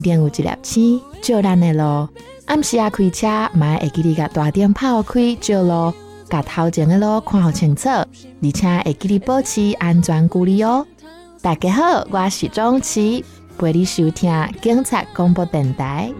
电有一粒星照咱的路，暗时开车嘛会记得甲大灯泡开照路，甲头前的路看好清楚，而且会记得保持安全距离哦。大家好，我是钟琪，陪你收听警察广播电台。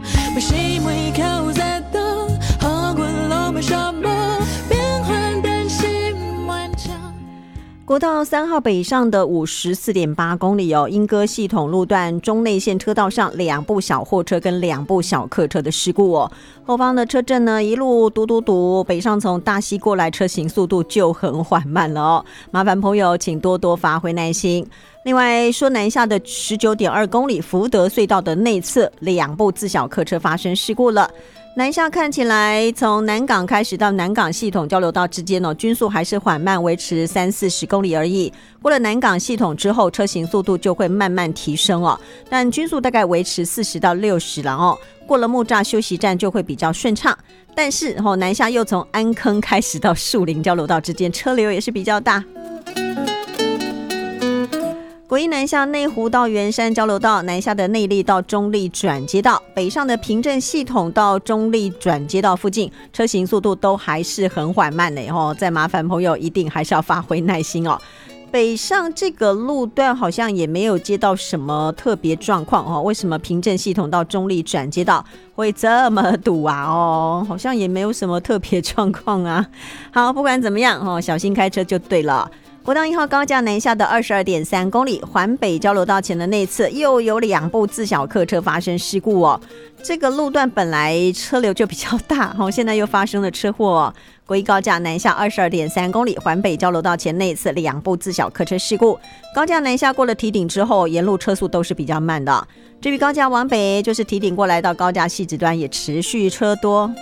国道3号北上的54.8公里哦，莺歌系统路段中内线车道上2部小货车跟2部小客车的事故哦，后方的车阵呢一路堵，北上从大溪过来车行速度就很缓慢了哦，麻烦朋友请多多发挥耐心。另外说南下的19.2公里福德隧道的内侧2部自小客车发生事故了。南下看起来从南港开始到南港系统交流道之间哦，均速还是缓慢，维持30-40公里而已。过了南港系统之后，车行速度就会慢慢提升哦，但均速大概维持40到60了哦。过了木栅休息站就会比较顺畅，但是南下又从安坑开始到树林交流道之间，车流也是比较大。国一南下内湖到圆山交流道，南下的内壢到中壢转接道，北上的平镇系统到中壢转接道附近，车行速度都还是很缓慢的哦，再麻烦朋友一定还是要发挥耐心哦。北上这个路段好像也没有接到什么特别状况哦，为什么平镇系统到中壢转接道会这么堵啊？哦，好像也没有什么特别状况啊。好，不管怎么样哦，小心开车就对了。国道1号高架南下的22.3公里，环北交流道前的内侧又有2部自小客车发生事故哦。这个路段本来车流就比较大哦，现在又发生了车祸哦。国一高架南下22.3公里，环北交流道前内侧2部自小客车事故。高架南下过了堤顶之后，沿路车速都是比较慢的。至于高架往北，就是堤顶过来到高架汐止端也持续车多。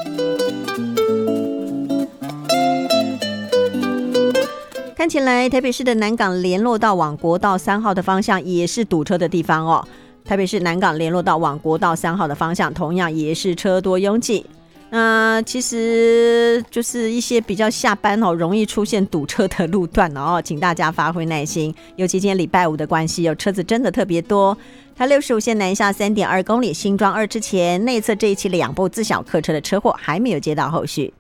看起来台北市的南港联络道往国道3号的方向也是堵车的地方哦。台北市南港联络道往国道3号的方向同样也是车多拥挤。其实就是一些比较下班哦容易出现堵车的路段哦，请大家发挥耐心。尤其今天礼拜五的关系哦，车子真的特别多。台65线南下3.2公里，新庄2之前内侧这一期2部自小客车的车祸还没有接到后续。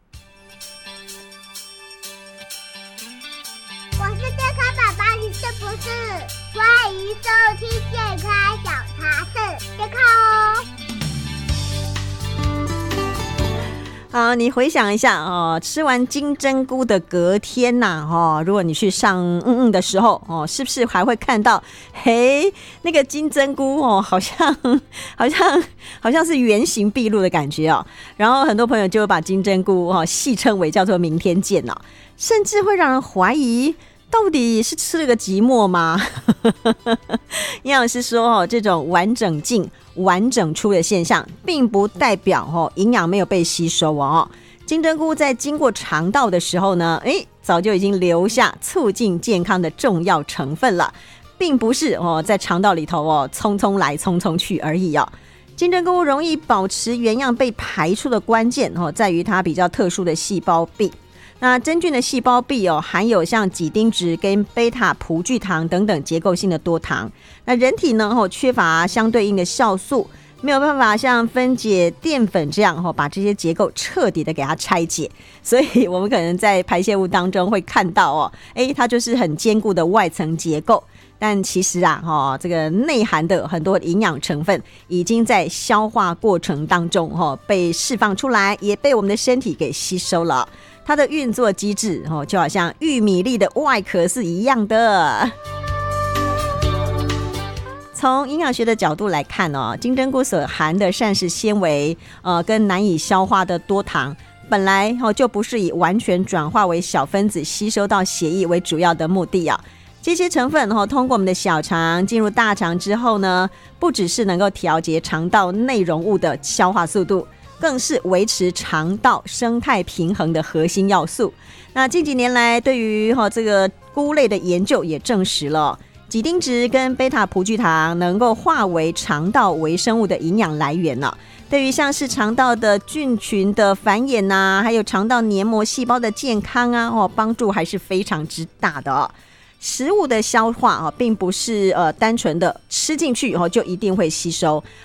欢迎收听健康小茶室，健康哦。好，你回想一下哦，吃完金针菇的隔天呐，如果你去上的时候哦，是不是还会看到那个金针菇哦，好像是圆形毕露的感觉哦。然后很多朋友就会把金针菇戏称为叫做明天见哦，甚至会让人怀疑。到底是吃了个寂寞吗？营养师说这种完整进完整出的现象并不代表营养没有被吸收哦。金针菇在经过肠道的时候呢，早就已经留下促进健康的重要成分了，并不是在肠道里头匆匆来匆匆去而已哦。金针菇容易保持原样被排出的关键在于它比较特殊的细胞壁。那真菌的细胞壁含有像几丁质跟贝塔葡聚糖等等结构性的多糖。那人体呢缺乏相对应的酵素，没有办法像分解淀粉这样把这些结构彻底的给它拆解，所以我们可能在排泄物当中会看到它就是很坚固的外层结构。但其实这个内含的很多营养成分已经在消化过程当中被释放出来，也被我们的身体给吸收了。它的运作机制就好像玉米粒的外壳是一样的。从营养学的角度来看金针菇所含的膳食纤维跟难以消化的多糖本来就不是以完全转化为小分子吸收到血液为主要的目的这些成分通过我们的小肠进入大肠之后呢，不只是能够调节肠道内容物的消化速度，更是维持肠道生态平衡的核心要素。那近几年来对于这个菇类的研究也证实了几丁质跟贝塔葡聚糖能够化为肠道微生物的营养来源对于像是肠道的菌群的繁衍还有肠道黏膜细胞的健康帮助还是非常之大的食物的消化并不是单纯的吃进去以后就一定会吸收，